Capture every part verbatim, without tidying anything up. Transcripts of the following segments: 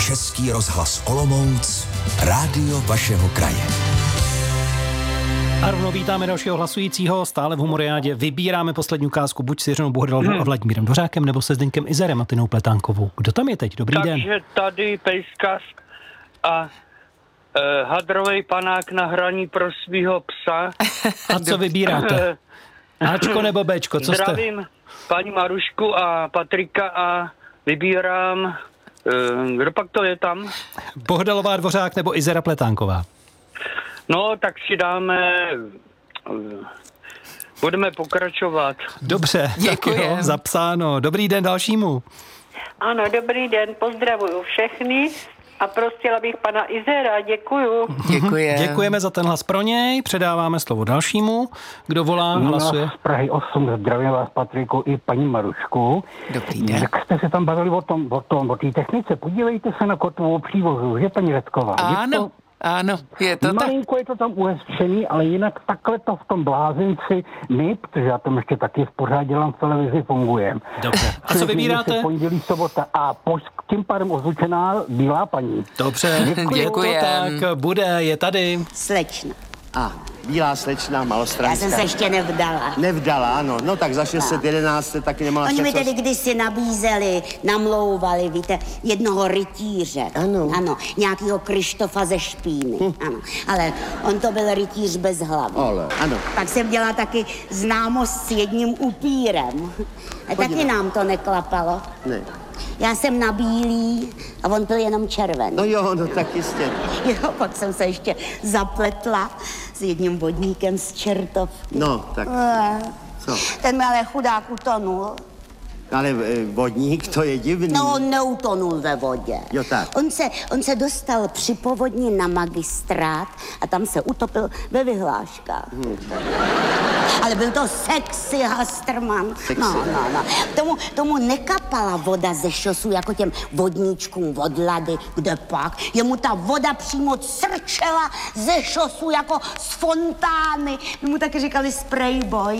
Český rozhlas Olomouc, rádio vašeho kraje. A rovnou vítáme dalšího hlasujícího. Stále v Humoriádě vybíráme poslední ukázku buď s Jiřinou Bohdalovou hmm. a Vladimírem Dvořákem, nebo se Zdeňkem Izerem a Tinou Pletánkovou. Kdo tam je teď? Dobrý Takže den. Takže tady pejskař a e, hadrovej panák na hraní pro svýho psa. A co vybíráte? Ačko nebo Bčko? Co Zdravím jste? paní Marušku a Patrika a vybírám, e, kdo pak to je tam? Bohdalová, Dvořák nebo Izera Pletánková? No, tak si dáme, budeme pokračovat. Dobře, děkuji. Zapsáno. Dobrý den dalšímu. Ano, dobrý den, pozdravuju všechny a prosila bych pana Izera, děkuju. Děkuji. Děkujeme za ten hlas pro něj, předáváme slovo dalšímu. Kdo volá, no, hlasuje? Z Prahy osm, zdravím vás, Patriku, i paní Marušku. Dobrý den. Jak jste se tam bavili o tom, o tom, o té technice, podívejte se na kotvovou přívozu, že paní Řetková? Ano. Ano, je to tak. Malinko je to tam uhezčený, ale jinak takhle to v tom blázinci my, protože já tam ještě taky v pořád dělám v televizi, fungujeme. Dobře. A co vybíráte? Pondělí, sobota a po, tím pádem ozvučená bílá paní. Dobře, děkuji. To tak bude, je tady. Slečna. A, bílá slečna, malostranská. Já jsem se ještě nevdala. Nevdala, ano. No tak za šest set jedenáct jste taky nemala Oni mi co... tedy kdysi nabízeli, namlouvali, víte, jednoho rytíře. Ano. Ano, nějakýho Krištofa ze Špíny. Hm. Ano, ale on to byl rytíř bez hlavy. Ale, ano. Pak jsem dělala taky známost s jedním upírem. A taky nám to neklapalo. Ne. Já jsem na bílý a on byl jenom červený. No jo, no tak jistě. Jo, pak jsem se ještě zapletla s jedním vodníkem z Čertovky. No, tak co? Ten mi ale chudák utonul. Ale e, vodník, to je divný. No, on neutonul ve vodě. Jo, tak. On se, on se dostal při povodni na magistrát a tam se utopil ve vyhláškách. Hmm. Ale byl to sexy Hastrman. Sexy. No, no, no. Tomu, tomu nekapala voda ze šosu jako těm vodníčkům od Lady, kde pak. Jemu ta voda přímo crčela ze šosu jako z fontány. My mu taky říkali sprayboy.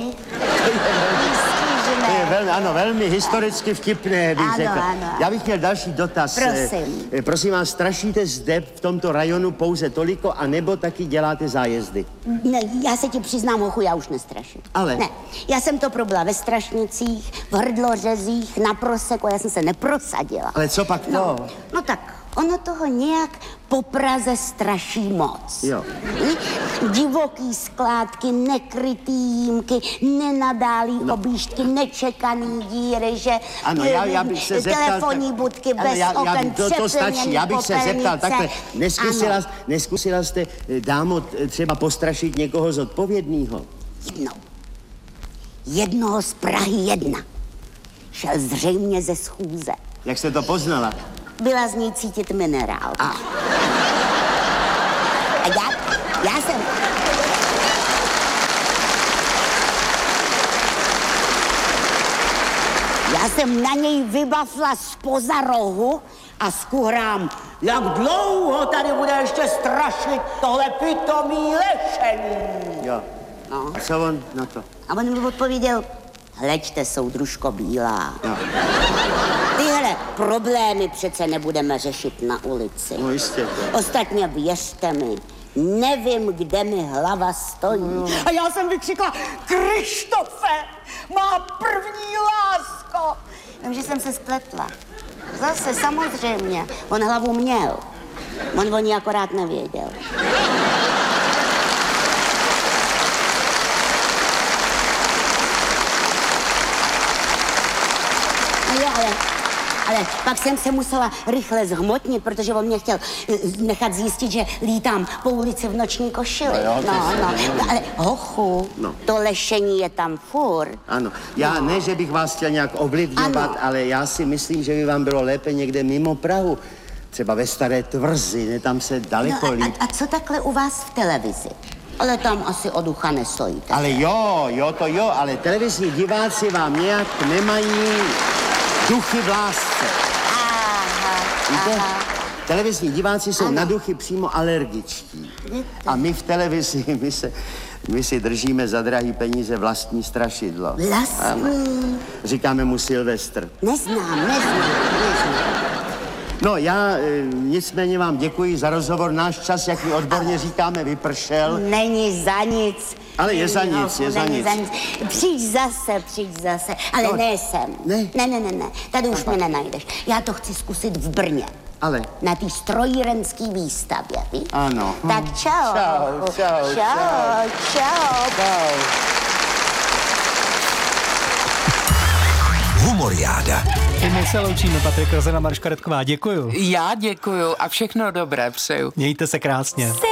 To je velmi, ano, velmi historicky vtipné, bych ano, řekl. Ano. Já bych měl další dotaz. Prosím. E, prosím vás, strašíte zde v tomto rajonu pouze toliko, anebo taky děláte zájezdy? Ne, já se ti přiznám, hochu, já už nestraším. Ale? Ne, já jsem to probila ve Strašnicích, v Hrdlořezích, na Proseku, já jsem se neprosadila. Ale co pak to? No, no tak, ono toho nějak po Praze straší moc. Jo. Hm? Divoký skládky, nekrytý jímky, nenadálý no. objížďky, nečekaný díry, že... Ano, já, já bych se zeptal... Telefonní budky ano, bez já, já, oken, to, to stačí, já bych se zeptal takhle. Neskusila, ano. neskusila jste, dámo, třeba postrašit někoho zodpovědného? Jednou. Jednoho z Prahy jedna. Šel zřejmě ze schůze. Jak jste to poznala? Byla z ní cítit minerál. A, A já, já jsem... Já jsem na něj vybafla zpoza rohu a skuhrám, jak dlouho tady bude ještě strašit tohle pitomý lešení. Jo. No. A co on na to? A on mi odpověděl, hleďte, soudružko bílá. Jo. Tyhle problémy přece nebudeme řešit na ulici. No jistě. To. Ostatně věřte mi, nevím, kde mi hlava stojí. No. A já jsem vykřikla, Krištofe, má první lásko. Vím, že jsem se spletla. Zase samozřejmě, on hlavu měl. On o ní akorát nevěděl. No jo, ale... Ale pak jsem se musela rychle zhmotnit, protože on mě chtěl nechat zjistit, že lítám po ulici v noční košili. No, jo, no, no. no. no ale hochu, no. To lešení je tam furt. Ano, já no. ne, že bych vás chtěl nějak ovlivňovat, ano. ale já si myslím, že by vám bylo lépe někde mimo Prahu. Třeba ve Staré Tvrzi, ne, tam se daleko no, líp. A, a co takhle u vás v televizi? Ale tam asi o ducha nestojíte. Ale jo, jo, to jo, ale televizní diváci vám nějak nemají duchy v lásce. Aha, víte? aha. Televizní diváci jsou ano. na duchy přímo alergičtí. Víte? A my v televizi, my, se, my si držíme za drahý peníze vlastní strašidlo. Vlastní? Říkáme mu Silvestr. Neznám, neznám, neznám. No já e, nicméně vám děkuji za rozhovor. Náš čas, jak my odborně říkáme, vypršel. Není za nic. Ale je za nic, je za Není nic. za nic. Přijď zase, přijď zase. Ale No, ne sem. ne. Ne, ne, ne, ne. Tady už mě nenajdeš. Já to chci zkusit v Brně. Ale... Na té strojírenské výstavě, víš? Ano. Tak čau. Čau, čau, Čau, čau. čau. Čau. Humoriáda. I my se loučíme, Patrik Rozena, Maruška Redková, děkuju. Já děkuju a všechno dobré přeju. Mějte se krásně.